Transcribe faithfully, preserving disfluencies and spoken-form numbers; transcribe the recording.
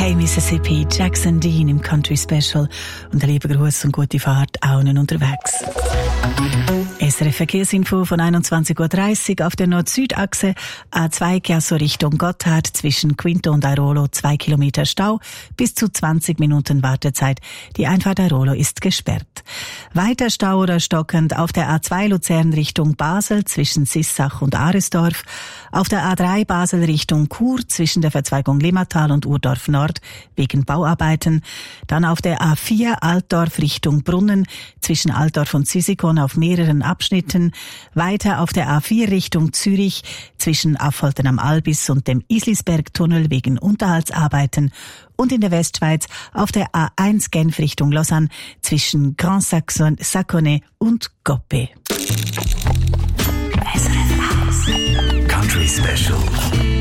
Hey Mississippi, Jackson Dean im Country Special und ein lieber Gruß und gute Fahrt auch noch unterwegs. S R F Verkehrsinfo von einundzwanzig Uhr dreißig auf der Nord-Süd-Achse A zwei Chiasso Richtung Gotthard zwischen Quinto und Airolo zwei Kilometer Stau, bis zu zwanzig Minuten Wartezeit. Die Einfahrt Airolo ist gesperrt. Weiter Stau oder stockend auf der A zwei Luzern Richtung Basel zwischen Sissach und Aresdorf, auf der A drei Basel Richtung Chur zwischen der Verzweigung Limmatal und Urdorf Nord wegen Bauarbeiten, dann auf der A vier Altdorf Richtung Brunnen zwischen Altdorf und Züsikon auf mehreren Abschnitten, weiter auf der A vier Richtung Zürich zwischen Affolten am Albis und dem Islisbergtunnel wegen Unterhaltsarbeiten und in der Westschweiz auf der A eins Genf Richtung Lausanne zwischen Grand Saconnet und Goppé. Country Special.